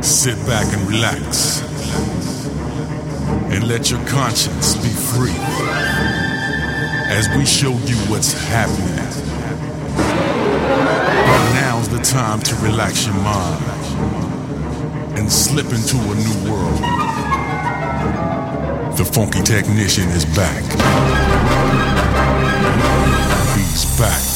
Sit back and relax, and let your conscience be free as we show you what's happening. Now's the time to relax your mind and slip into a new world. The funky technician is back. He's back.